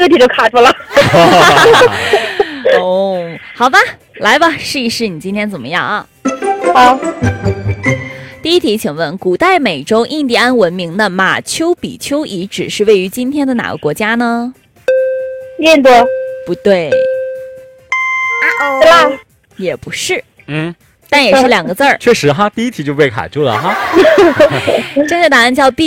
题就卡住了。 哦，好吧，来吧，试一试你今天怎么样啊？ 好， 第一题，请问古代美洲印第安文明的马丘比丘遗址是位于今天的哪个国家呢？ 印度。 不对， 对啦， 也不是， 嗯， 但也是2个字儿。 确实哈，第一题就被卡住了哈。 正确答案叫